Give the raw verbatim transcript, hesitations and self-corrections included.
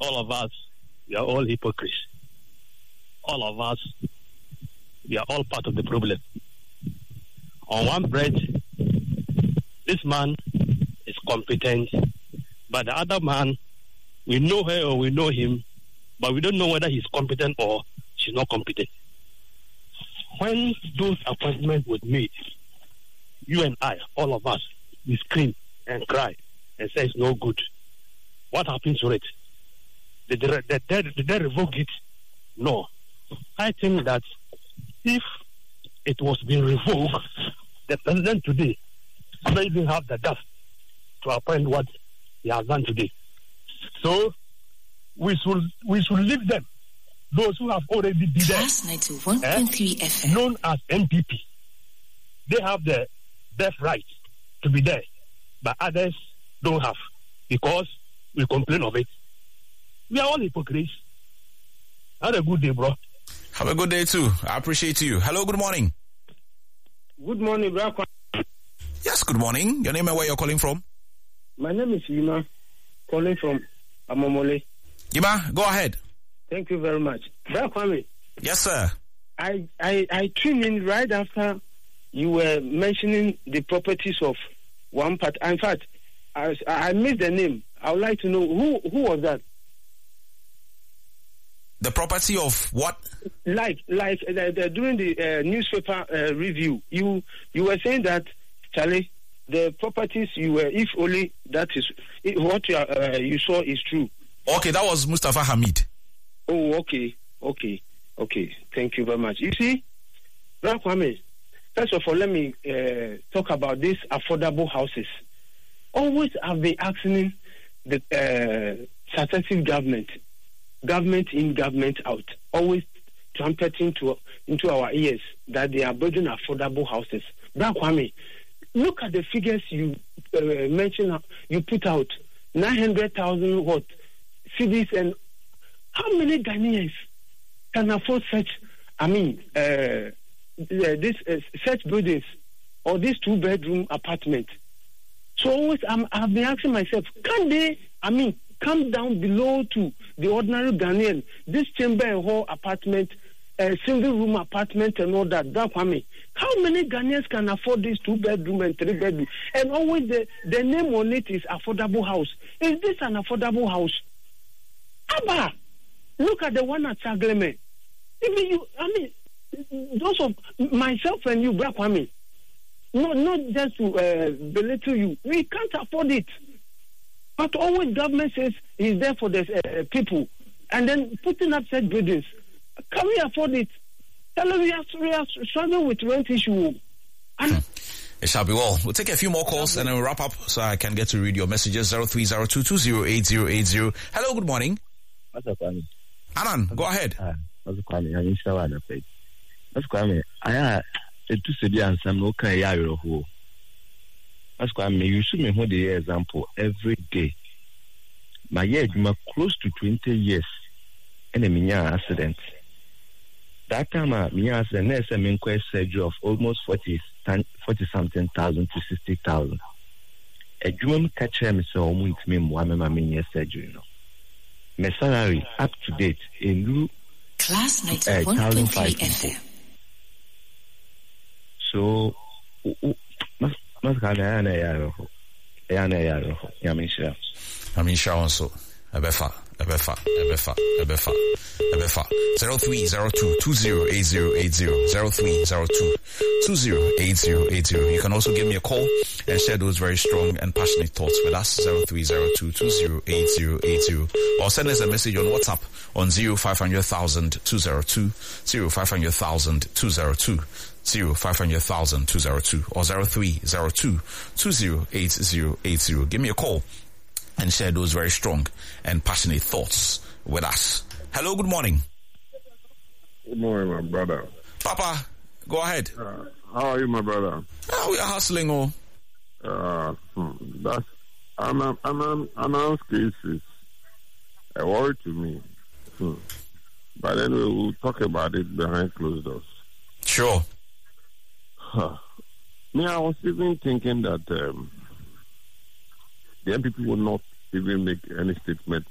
all of us, we are all hypocrites. All of us, we are all part of the problem. On one breath, this man is competent, but the other man, we know her or we know him, but we don't know whether he's competent or she's not competent. When those appointments were made, you and I, all of us, we scream and cry and say it's no good. What happens to it? Did they, did, they, did they revoke it? No. I think that if it was being revoked, the president today doesn't even have the guts to appoint what he has done today. So we should we should leave them. Those who have already been there, eh, known as N P P, they have the birth right to be there, but others don't have because we complain of it. We are all hypocrites. Have a good day, bro. Have a good day too. I appreciate you. Hello, good morning. Good morning, bro. Yes, good morning. Your name and where you're calling from? My name is Yuma, calling from Amomole. Yuma, go ahead. Thank you very much. Bro Kwame. Yes, sir. I, I, I tuned in right after you were mentioning the properties of one part. In fact, I, I missed the name. I would like to know who, who was that? The property of what? Like, like uh, the, during the uh, newspaper uh, review, you you were saying that, Charlie, the properties you were, if only that is what you, uh, you saw is true. Okay, that was Mustafa Hamid. Oh, okay, okay, okay. Thank you very much. You see, Kwame, first of all, let me uh, talk about these affordable houses. Always I've been asking the uh, successive government, government in, government out, always trumpeting to, into our ears that they are building affordable houses. Kwame, look at the figures you uh, mentioned, you put out, nine hundred thousand what, cities, and how many Ghanaians can afford such, I mean, uh, this uh, such buildings or this two-bedroom apartment? So always I'm, I've been asking myself, can they, I mean, come down below to the ordinary Ghanaian, this chamber and hall apartment, a uh, single-room apartment and all that? That Kwame, how many Ghanaians can afford this two-bedroom and three-bedroom? And always the, the name on it is affordable house. Is this an affordable house? Abba! Look at the one at Sagleme. Even you, I mean, those of myself and you, Black Kwame, not, not just to uh, belittle you, we can't afford it. But always government says it's there for the uh, people, and then putting up such buildings. Can we afford it? Tell us we are, we are struggling with rent issue. And it shall be well. We'll take a few more calls and then we'll wrap up so I can get to read your messages. zero three zero two two zero eight zero eight zero. Hello, good morning. What's up, Kwame? Anan, go ahead. Ah, what's up, Kwame? I'm in shower on the page. What's Kwame? I have a two city and some local area who. What's Kwame? You should me hold the example every day. My year, you close to twenty years and a minya accident. That time, a minya accident, there's a inquest surgery of almost forty, forty something thousand to sixty thousand. A dream catcher, Mister Omu, it's me, one of my surgery, you know. My salary up to date in new class ninety-one point three F M. So, must must have a yana yaro, yana yaro, Yamisha. Yamisha also. Abefa, Abefa, Abefa, Abefa, Abefa. Zero three zero two two zero eight zero eight zero. Zero three zero two two zero eight zero eight zero. You can also give me a call and share those very strong and passionate thoughts with us. Zero three zero two two zero eight zero eight zero. Or send us a message on WhatsApp on zero five hundred thousand two zero two zero five hundred thousand two zero two zero five hundred thousand two zero two or zero three zero two two zero eight zero eight zero. Give me a call and share those very strong and passionate thoughts with us. Hello, good morning. Good morning, my brother. Papa, go ahead. Uh, how are you, my brother? Oh, we are hustling, oh. Uh, hmm, that's an an announced cases. A worry to me. Hmm. But anyway, we'll talk about it behind closed doors. Sure. Huh. Me, I was even thinking that um, the M P P will not even make any statement